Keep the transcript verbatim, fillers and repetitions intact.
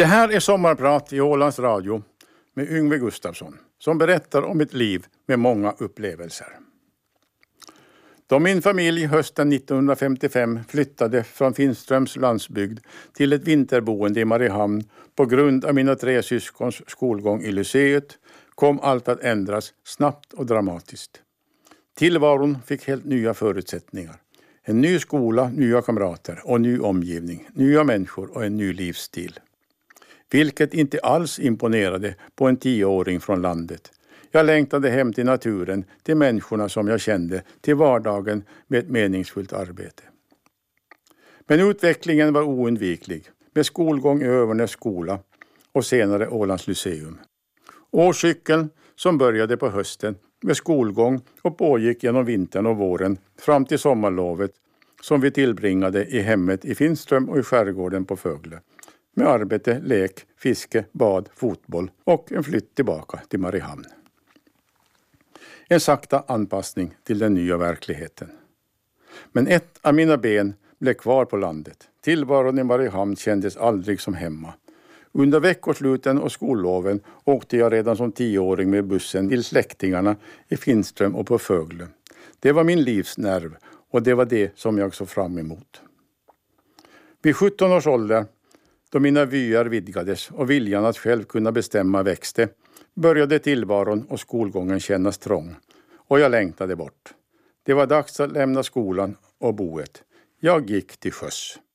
Det här är Sommarprat i Ålands Radio med Yngve Gustafsson som berättar om ett liv med många upplevelser. Då min familj hösten nittonhundrafemtiofem flyttade från Finströms landsbygd till ett vinterboende i Mariehamn på grund av mina tre syskons skolgång i lyceet kom allt att ändras snabbt och dramatiskt. Tillvaron fick helt nya förutsättningar. En ny skola, nya kamrater och ny omgivning, nya människor och en ny livsstil. Vilket inte alls imponerade på en tioåring från landet. Jag längtade hem till naturen, till människorna som jag kände, till vardagen med ett meningsfullt arbete. Men utvecklingen var oundviklig, med skolgång i Övernäs skola och senare Ålands Lyceum. Årscykeln som började på hösten med skolgång och pågick genom vintern och våren fram till sommarlovet som vi tillbringade i hemmet i Finström och i skärgården på Fögle. Med arbete, lek, fiske, bad, fotboll och en flytt tillbaka till Mariehamn. En sakta anpassning till den nya verkligheten. Men ett av mina ben blev kvar på landet. Tillvaron i Mariehamn kändes aldrig som hemma. Under veckosluten och skolloven åkte jag redan som tioåring med bussen till släktingarna i Finström och på Fögle. Det var min livsnerv och det var det som jag såg fram emot. Vid sjutton års ålder, då mina vyer vidgades och viljan att själv kunna bestämma växte, började tillvaron och skolgången kännas trång. Och jag längtade bort. Det var dags att lämna skolan och boet. Jag gick till sjöss.